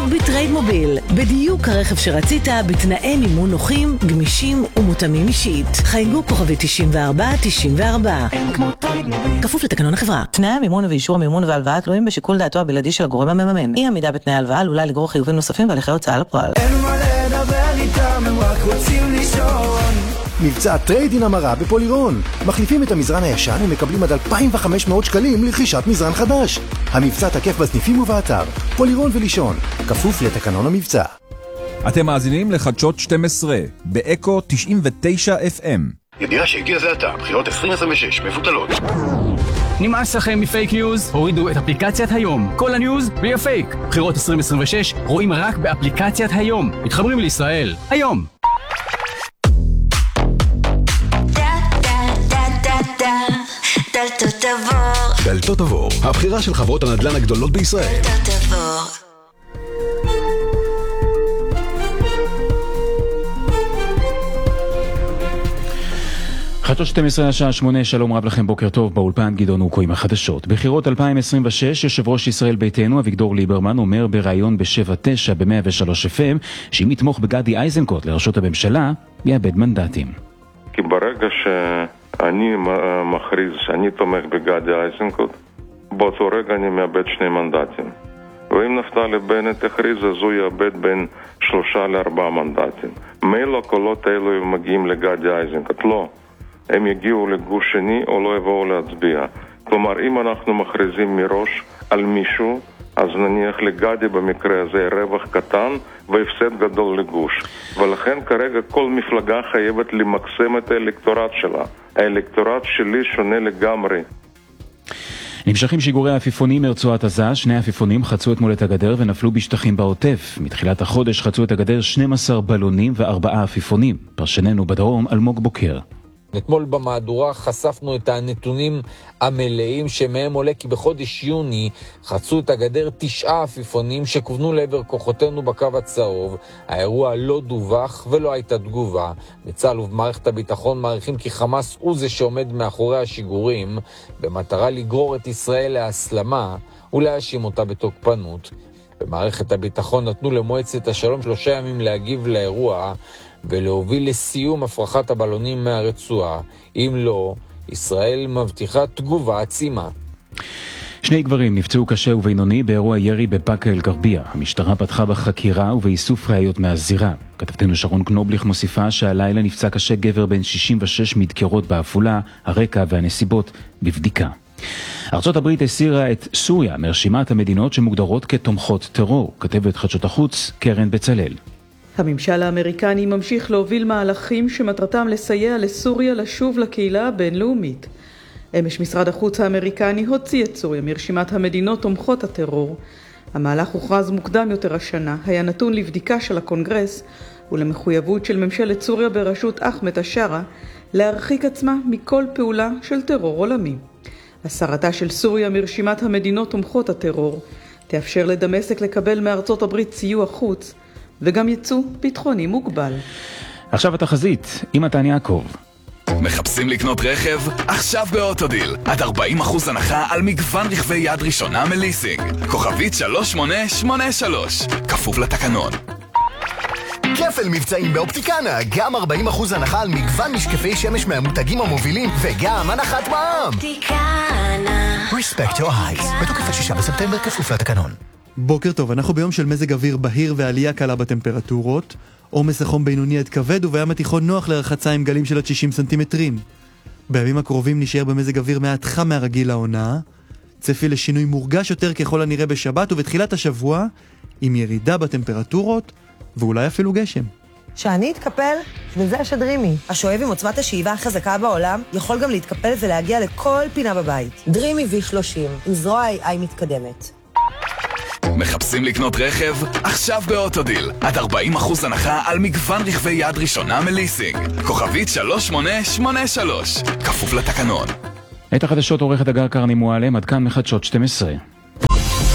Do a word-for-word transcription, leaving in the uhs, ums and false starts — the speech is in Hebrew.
בטרייד מוביל, בדיוק הרכב שרצית בתנאי מימון נוחים, גמישים ומותאמים אישית. חייגו כוכבי תשעים וארבע תשעים וארבע. כפוף לתקנון החברה. תנאי המימון ואישור המימון והלוואה תלויים בשיקול דעתו הבלעדי של הגורם המממן. אי עמידה בתנאי הלוואה עלולה לגרור חיובים נוספים והליכי הוצאה לפועל. אין מה לדבר איתם, הם רק רוצים לישון. מבצע טרייד-אין המרה בפולירון. מחליפים את המזרן הישן ומקבלים עד אלפיים וחמש מאות שקלים לרכישת מזרן חדש. המבצע תקף בסניפים ובאתר. פולירון ולישון, כפוף לתקנון המבצע. אתם מאזינים לחדשות שתים עשרה, באקו תשעים ותשע אף אם. ידיעה שהגיע זה עתה, בחירות עשרים עשרים ושש מבוטלות. נמאס לכם מפייק ניוז? הורידו את אפליקציית היום. כל הניוז בלי פייק. בחירות עשרים עשרים ושש רואים רק באפליקציית היום. מתחברים לישראל. היום. דלתות עבור. דלתות עבור, הבחירה של חברות הנדל"ן הגדולות בישראל. דלתות עבור. חדשות שתים עשרה השעה שמונה, שלום רב לכם, בוקר טוב, באולפן גדעון אוקו עם החדשות. בחירות אלפיים עשרים ושש, יושב ראש ישראל ביתנו אביגדור ליברמן אומר בראיון ב-שבע תשע ב-מאה ושלוש אף אם שאם יתמוך בגדי איזנקוט לראשות הממשלה, יאבד מנדטים. כי ברגע שאני מכריז שאני תומך בגדי איזנקוט, באותו רגע אני מאבד שני מנדטים. ואם נפתלי בנט הכריז, אז הוא יאבד בין שלושה לארבעה מנדטים. מילא הקולות האלו מגיעים לגדי איזנקוט? לא. הם יגיעו לגוש שני או לא יבואו להצביע. כלומר, אם אנחנו מכריזים מראש על מישהו, אז נניח לגדי במקרה הזה רווח קטן והפסד גדול לגוש. ולכן כרגע כל מפלגה חייבת למקסם את האלקטורט שלה. האלקטורט שלי שונה לגמרי. נמשכים שיגורי העפיפונים מרצועת עזה. שני העפיפונים חצו אתמול את הגדר ונפלו בשטחים בעוטף. מתחילת החודש חצו את הגדר שנים עשר בלונים וארבעה עפיפונים. פרשננו בדרום אלמוג בוקר. אתמול במהדורה חשפנו את הנתונים המלאים שמהם עולה כי בחודש יוני חצו את הגדר תשעה עפיפונים שכוונו לעבר כוחותינו בקו הצהוב. האירוע לא דווח ולא הייתה תגובה. בצה"ל ובמערכת הביטחון מעריכים כי חמאס הוא זה שעומד מאחורי השיגורים במטרה לגרור את ישראל להסלמה ולהאשים אותה בתוקפנות. במערכת הביטחון נתנו למועצת השלום שלושה ימים להגיב לאירוע ולהוביל לסיום הפרחת הבלונים מהרצועה. אם לא, ישראל מבטיחה תגובה עצימה. שני גברים נפצעו קשה ובינוני באירוע ירי בבאקה אל גרבייה. המשטרה פתחה בחקירה ובאיסוף ראיות מהזירה. כתבתנו שרון קנובליך מוסיפה שהלילה נפצע קשה גבר בן שישים ושש מדקרות באפולה. הרקע והנסיבות בבדיקה. ארצות הברית הסירה את סוריה מרשימת המדינות שמוגדרות כתומכות טרור. כתבת חדשות החוץ קרן בצלאל. הממשל האמריקני ממשיך להוביל מהלכים שמטרתם לסייע לסוריה לשוב לקהילה הבינלאומית. אמש משרד החוץ האמריקני הוציא את סוריה מרשימת המדינות תומכות הטרור. המהלך הוכרז מוקדם יותר השנה, היה נתון לבדיקה של הקונגרס ולמחויבות של ממשלת סוריה בראשות אחמד השרה להרחיק עצמה מכל פעולה של טרור עולמי. הסרתה של סוריה מרשימת המדינות תומכות הטרור תאפשר לדמשק לקבל מארצות הברית סיוע חוץ וגם ייצוא ביטחוני מוגבל. עכשיו התחזית, עם מתן יעקב. מחפשים לקנות רכב? עכשיו באוטודיל. עד ארבעים אחוז הנחה על מגוון רכבי יד ראשונה מליסינג. כוכבית שלוש שמונה שמונה שלוש. כפוף לתקנון. כפל מבצעים באופטיקנה. גם ארבעים אחוז הנחה על מגוון משקפי שמש מהמותגים המובילים וגם הנחת מע"מ. אופטיקנה. Respect your eyes. בתוקף השישה בספטמבר כפוף לתקנון. בוקר טוב, אנחנו ביום של מזג אוויר בהיר ועלייה קלה בטמפרטורות. עומס החום בינוני עד כבד ובים התיכון נוח לרחצה עם גלים של עד שישים סנטימטרים. בימים הקרובים נשאר במזג אוויר מעט חם מהרגיל לעונה. צפי לשינוי מורגש יותר ככל הנראה בשבת ובתחילת השבוע, עם ירידה בטמפרטורות ואולי אפילו גשם. שאני אתקפל, וזה השדרימי. השואב עם עוצמת השאיבה החזקה בעולם יכול גם להתקפל ולהגיע לכל פינה בבית. דרימי וי שלושים, עם זרוע איי איי מתקדמת. מחפשים לקנות רכב? עכשיו באוטודיל. עד ארבעים אחוז הנחה על מגוון רכבי יד ראשונה מליסינג. כוכבית שלוש שמונה שמונה שלוש. כפוף לתקנון. את החדשות עורכת הגר קרני מועלם, עד כאן מחדשות שתים עשרה.